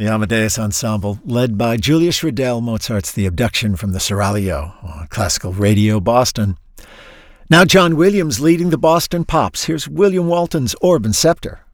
The Amadeus Ensemble, led by Julius Riddell, Mozart's The Abduction from the Seraglio on Classical Radio Boston. Now John Williams leading the Boston Pops. Here's William Walton's Orb and Scepter.